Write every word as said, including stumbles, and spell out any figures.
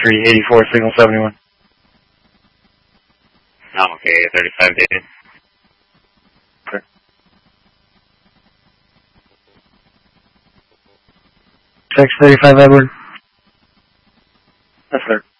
three eighty-four, signal seventy-one. I'm okay, thirty-five dated. Okay. Text thirty-five Edward. Yes, sir.